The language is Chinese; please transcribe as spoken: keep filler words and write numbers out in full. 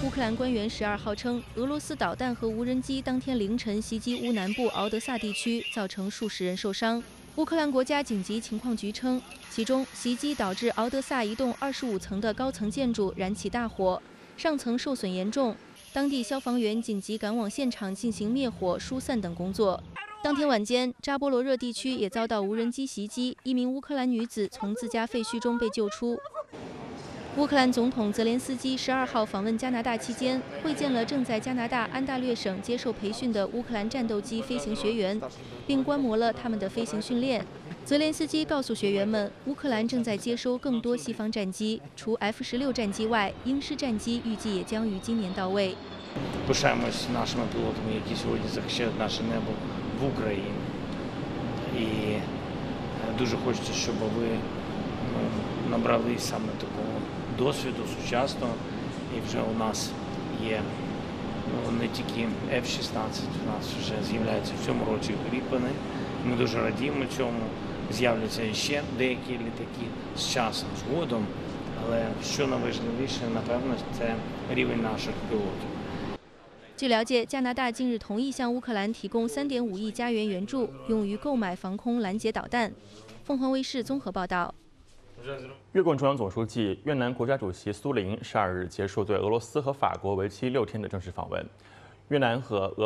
乌克兰官员十二号称，俄罗斯导弹和无人机当天凌晨袭击乌南部敖德萨地区，造成数十人受伤。乌克兰国家紧急情况局称，其中袭击导致敖德萨一栋二十五层的高层建筑燃起大火，上层受损严重，当地消防员紧急赶往现场进行灭火、疏散等工作。当天晚间，扎波罗热地区也遭到无人机袭击，一名乌克兰女子从自家废墟中被救出。乌克兰总统泽连斯基十二号访问加拿大期间，会见了正在加拿大安大略省接受培训的乌克兰战斗机飞行学员，并观摩了他们的飞行训练。泽连斯基告诉学员们，乌克兰正在接收更多西方战机，除 F 十六战机外，鹰式战机预计也将于今年到位。 Пишаємось нашими пілотами, які сьогодні захищають наше небо в Україні. І дуже хочеться, щоб ви ну, набрали саме такого досвіду сучасного. І вже у нас є ну, не тільки Ф шістнадцять, у нас вже з'являється в цьому році Гріпени. Ми дуже радіємо цьому. З'являться ще деякі літаки з часом, згодом. Але що найважливіше, напевно, це рівень наших пілотів. 据了解，加拿大近日同意向乌克兰提供三点五亿加元援助，用于购买防空拦截导弹。凤凰卫视综合报道。 越共中央总书记、越南国家主席苏林十二日结束对俄罗斯和法国为期六天的正式访问。越南和俄